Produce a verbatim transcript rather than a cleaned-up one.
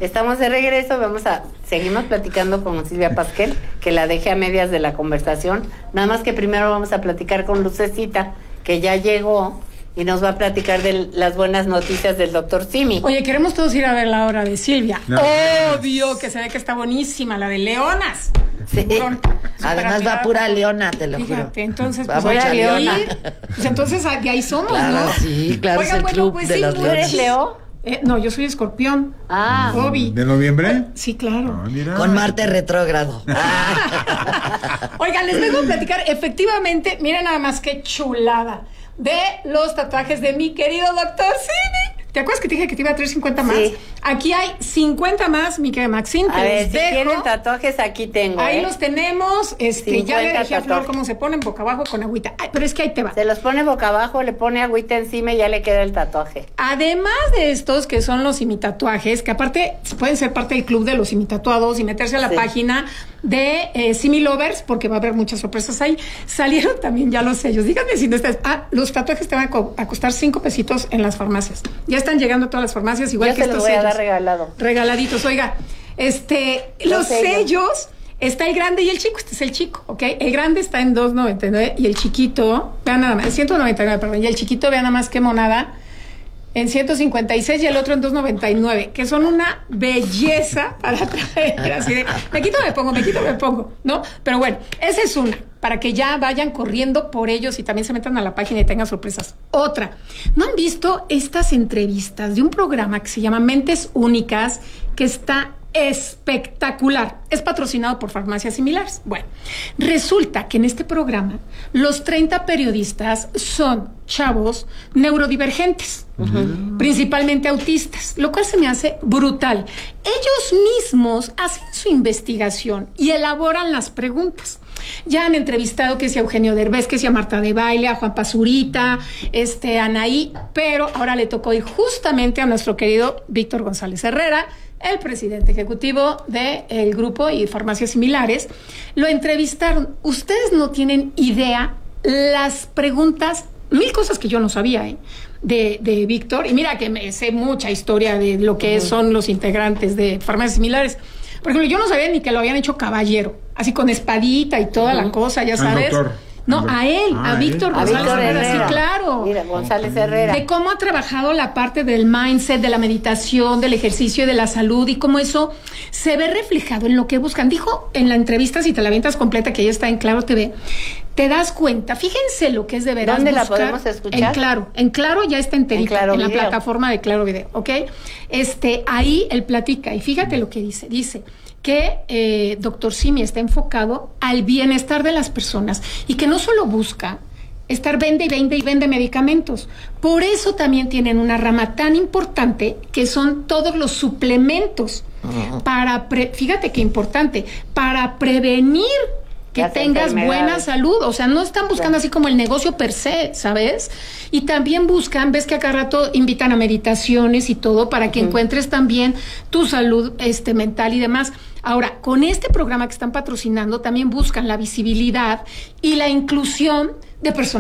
Estamos de regreso, vamos a seguimos platicando con Silvia Pasquel, que la dejé a medias de la conversación. Nada más que primero vamos a platicar con Lucecita, que ya llegó y nos va a platicar de las buenas noticias del doctor Simi. Oye, queremos todos ir a ver la obra de Silvia. No. Obvio que se ve que está buenísima, la de Leonas. Sí. Con- Además va pura leona, te lo juro. Fíjate, entonces, Va pues voy mucha a leona. ir. Pues entonces de ahí somos, Claro, ¿no? sí, claro, es el club pues de sí, los ¿tú ¿Tú eres leones. Leo? Eh, no, yo soy escorpión. Ah, Obi. ¿De noviembre? Sí, claro. Ah, mira. Con Marte retrógrado. Oigan, les vengo a platicar, efectivamente, miren nada más qué chulada de los tatuajes de mi querido doctor Simi. ¿Te acuerdas que te dije que te iba a traer cincuenta más? Sí. Aquí hay cincuenta más, mi querida Maxine, te a ver, los si dejo. quieren tatuajes, aquí tengo. Ahí ¿eh? los tenemos, este, ya le cincuenta dejé a Flor tatuajes. cómo se ponen boca abajo con agüita. Ay, pero es que ahí te va. Se los pone boca abajo, le pone agüita encima y ya le queda el tatuaje. Además de estos que son los imitatuajes, que aparte pueden ser parte del club de los imitatuados y meterse a la Sí. página de eh, Simi Lovers, porque va a haber muchas sorpresas ahí. Salieron también ya los sellos. Díganme si no estás. Ah, los tatuajes te van a, co- a costar cinco pesitos en las farmacias. Ya están llegando a todas las farmacias, igual Yo que se los estos voy a sellos. dar regalado. Regaladitos. Oiga, este, Los los sellos. sellos. Está el grande y el chico, este es el chico, ¿ok? El grande está en dos noventa y nueve y el chiquito, vean nada más, ciento noventa y nueve, perdón, y el chiquito, vean nada más qué monada, en ciento cincuenta y seis y el otro en dos noventa y nueve, que son una belleza para traer, así de, me quito, me pongo, me quito, me pongo, ¿no? Pero bueno, esa es una, para que ya vayan corriendo por ellos y también se metan a la página y tengan sorpresas. Otra, ¿no han visto estas entrevistas de un programa que se llama Mentes Únicas, que está espectacular? Es patrocinado por farmacias similares. Bueno, resulta que en este programa los treinta periodistas son chavos neurodivergentes, uh-huh. principalmente autistas, lo cual se me hace brutal. Ellos mismos hacen su investigación y elaboran las preguntas. Ya han entrevistado que sea Eugenio Derbez, que sea Marta de Baile, a Juan Pazurita, este, Anaí, pero ahora le tocó ir justamente a nuestro querido Víctor González Herrera, el presidente ejecutivo del grupo y farmacias similares. Lo entrevistaron. Ustedes no tienen idea las preguntas, mil cosas que yo no sabía, ¿eh? de, de Víctor. Y mira que me sé mucha historia de lo que uh-huh. son los integrantes de farmacias similares. Por ejemplo, yo no sabía ni que lo habían hecho caballero, así con espadita y toda uh-huh. la cosa, ya sabes. Doctor. No, a él, ah, a Víctor a González Víctor Herrera, Herrera, sí, claro. Mira, González Herrera. De cómo ha trabajado la parte del mindset, de la meditación, del ejercicio y de la salud, y cómo eso se ve reflejado en lo que buscan. Dijo en la entrevista, si te la avientas completa, que ya está en Claro T V, te das cuenta, fíjense lo que es de veras ¿Dónde buscar. la podemos escuchar? En Claro, en Claro ya está enterita, en, Claro en la Video. plataforma de Claro Video, ¿ok? Este, ahí él platica, y fíjate lo que dice, dice que eh, doctor Simi está enfocado al bienestar de las personas y que no solo busca estar vende y vende y vende medicamentos. Por eso también tienen una rama tan importante que son todos los suplementos uh-huh. para, pre, fíjate qué importante, para prevenir que Las tengas buena salud. O sea, no están buscando claro. así como el negocio per se, ¿sabes? Y también buscan, ves que acá rato invitan a meditaciones y todo para que uh-huh. encuentres también tu salud este, mental y demás. Ahora, con este programa que están patrocinando, también buscan la visibilidad y la inclusión de personas